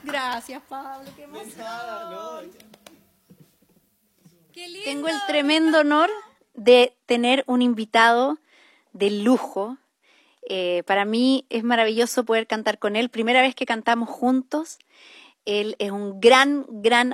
Gracias, Pablo, qué emoción. Qué lindo. Tengo el tremendo honor de tener un invitado de lujo. Para mí es maravilloso poder cantar con él. Primera vez que cantamos juntos. Él es un gran